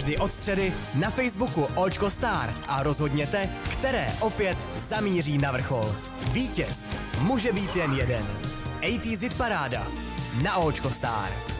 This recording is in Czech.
Vždy od středy na Facebooku Očko Star a rozhodněte, které opět zamíří na vrchol. Vítěz může být jen jeden. ATZ Paráda na Očko Star.